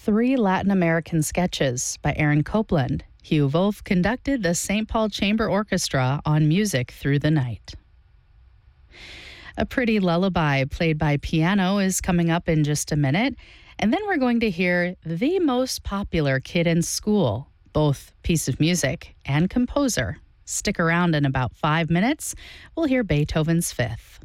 3 Latin American sketches by Aaron Copland. Hugh Wolf conducted the St. Paul Chamber Orchestra on Music Through the Night. A Pretty Lullaby played by piano is coming up in just a minute, and then we're going to hear the most popular kid in school, both piece of music and composer. Stick around in about 5 minutes. We'll hear Beethoven's Fifth.